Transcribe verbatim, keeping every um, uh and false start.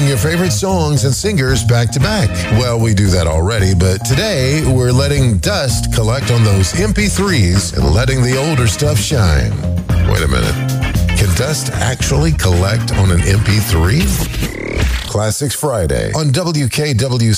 your favorite songs and singers back to back. Well, we do that already, but today we're letting Dust collect on those M P threes and letting the older stuff shine. Wait a minute. Can Dust actually collect on an M P three? Classics Friday on W K W